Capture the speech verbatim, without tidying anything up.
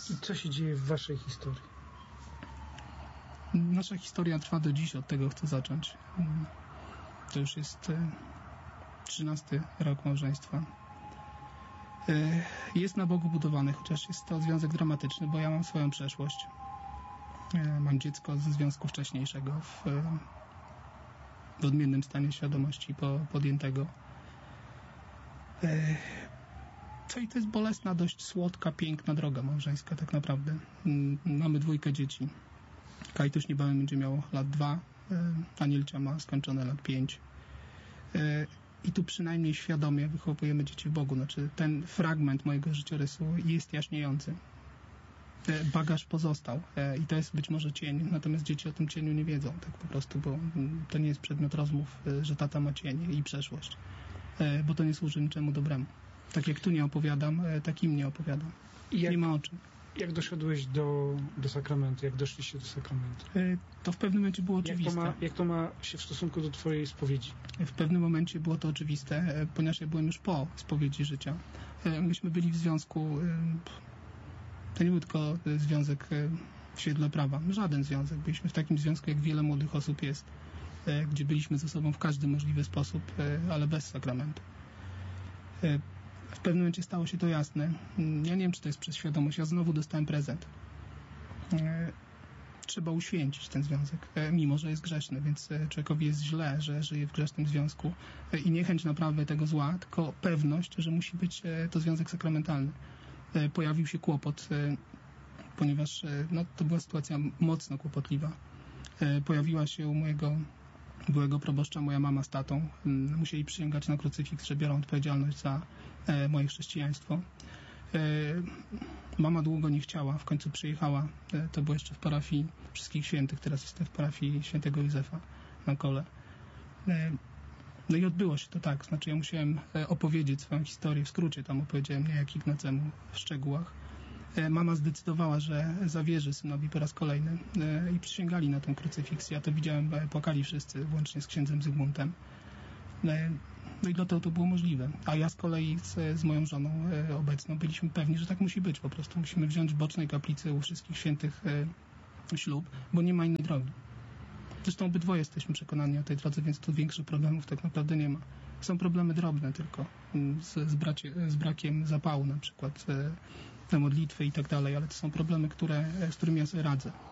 nas. I co się dzieje w waszej historii? Nasza historia trwa do dziś, od tego chcę zacząć. To już jest trzynasty rok małżeństwa. Jest na Bogu budowany, chociaż jest to związek dramatyczny, bo ja mam swoją przeszłość. Mam dziecko ze związku wcześniejszego w, w odmiennym stanie świadomości podjętego. Co i to jest bolesna, dość słodka, piękna droga małżeńska tak naprawdę. Mamy dwójkę dzieci. Kajtuś niebawem będzie miał lat dwa, Anielcia ma skończone lat pięć. I tu przynajmniej świadomie wychowujemy dzieci w Bogu. Znaczy ten fragment mojego życiorysu jest jaśniejący. Bagaż pozostał i to jest być może cień, natomiast dzieci o tym cieniu nie wiedzą, tak po prostu, bo to nie jest przedmiot rozmów, że tata ma cień i przeszłość, bo to nie służy niczemu dobremu. Tak jak tu nie opowiadam, tak im nie opowiadam. Jak, nie ma o czym. Jak doszedłeś do, do sakramentu? Jak doszliście do sakramentu? To w pewnym momencie było oczywiste. Jak to, ma, jak to ma się w stosunku do twojej spowiedzi? W pewnym momencie było to oczywiste, ponieważ ja byłem już po spowiedzi życia. Myśmy byli w związku, to nie był tylko związek w świetle prawa, żaden związek. Byliśmy w takim związku, jak wiele młodych osób jest, gdzie byliśmy ze sobą w każdy możliwy sposób, ale bez sakramentu. W pewnym momencie stało się to jasne. Ja nie wiem, czy to jest przez świadomość. Ja znowu dostałem prezent. Trzeba uświęcić ten związek, mimo że jest grzeszny, więc człowiekowi jest źle, że żyje w grzesznym związku i niechęć naprawy tego zła, tylko pewność, że musi być to związek sakramentalny. Pojawił się kłopot, ponieważ no, to była sytuacja mocno kłopotliwa. Pojawiła się u mojego byłego proboszcza moja mama z tatą. Musieli przysięgać na krucyfiks, że biorą odpowiedzialność za moje chrześcijaństwo. Mama długo nie chciała, w końcu przyjechała. To było jeszcze w parafii Wszystkich Świętych, teraz jestem w parafii Świętego Józefa na Kole. No i odbyło się to tak, znaczy ja musiałem opowiedzieć swoją historię, w skrócie tam opowiedziałem, nie jak Ignacemu w szczegółach. Mama zdecydowała, że zawierzy synowi po raz kolejny i przysięgali na ten krucyfiks. Ja to widziałem, płakali wszyscy, włącznie z księdzem Zygmuntem. No i dlatego to było możliwe. A ja z kolei z, z moją żoną obecną byliśmy pewni, że tak musi być. Po prostu musimy wziąć w bocznej kaplicy u Wszystkich Świętych ślub, bo nie ma innej drogi. Zresztą obydwoje jesteśmy przekonani o tej drodze, więc tu większych problemów tak naprawdę nie ma. Są problemy drobne tylko, z, z, bracie, z brakiem zapału na przykład, na modlitwy i tak dalej, ale to są problemy, które, z którymi ja sobie radzę.